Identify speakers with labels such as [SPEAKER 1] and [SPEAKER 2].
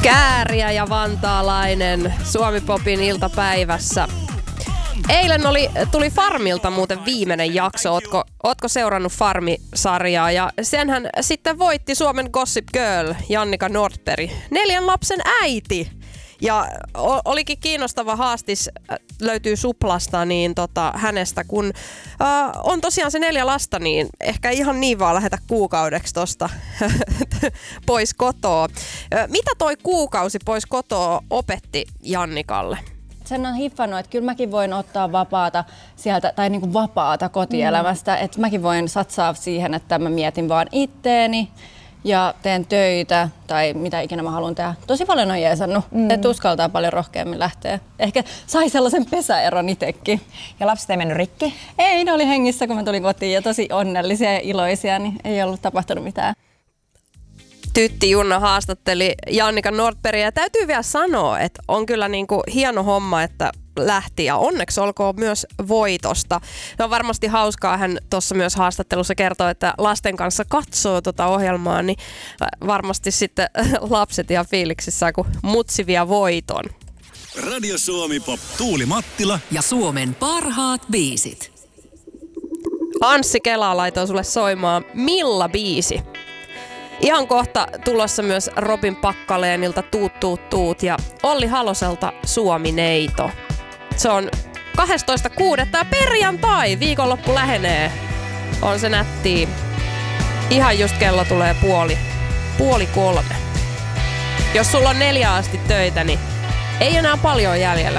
[SPEAKER 1] Kääriä ja vantaalainen Suomi-popin iltapäivässä. Eilen tuli Farmilta muuten viimeinen jakso. Ootko seurannut Farmi-sarjaa? Ja senhän sitten voitti Suomen Gossip Girl Jannika Nordberg, 4 lapsen äiti. Ja olikin kiinnostava haastis, löytyy Suplasta niin hänestä, kun on tosiaan se 4 lasta, niin ehkä ihan niin vaan lähetä kuukaudeksi tosta pois kotoa. Mitä toi kuukausi pois kotoa opetti Jannikalle?
[SPEAKER 2] Sen on hiffannut, että kyllä mäkin voin ottaa vapaata sieltä, tai niin kuin vapaata kotielämästä, että mäkin voin satsaa siihen, että mä mietin vaan itteeni ja teen töitä tai mitä ikinä mä haluan tehdä. Tosi paljon on jeesannut, että uskaltaa paljon rohkeammin lähteä. Ehkä sai sellaisen pesäeron itsekin.
[SPEAKER 3] Ja lapset ei mennyt rikki?
[SPEAKER 2] Ei, ne oli hengissä kun mä tulin kotiin ja tosi onnellisia ja iloisia, niin ei ollut tapahtunut mitään.
[SPEAKER 1] Tytti Junna haastatteli Jannika Nordbergia ja täytyy vielä sanoa, että on kyllä niinku hieno homma, että lähti ja onneksi olkoon myös voitosta. Se on varmasti hauskaa, hän tuossa myös haastattelussa kertoo, että lasten kanssa katsoo tuota ohjelmaa, niin varmasti sitten lapset ihan fiiliksissä, kun mutsi vie voiton.
[SPEAKER 4] Radio Suomi Pop, Tuuli Mattila
[SPEAKER 5] ja Suomen parhaat biisit.
[SPEAKER 1] Anssi Kela laitoi sulle soimaan Milla-biisi. Ihan kohta tulossa myös Robin Pakkaleenilta Tuut tuut tuut ja Olli Haloselta Suomi-neito. Se on 12.6. perjantai, viikonloppu lähenee. On se nättiä. Ihan just kello tulee puoli 3. Jos sulla on 4 asti töitä, niin ei enää paljon jäljellä.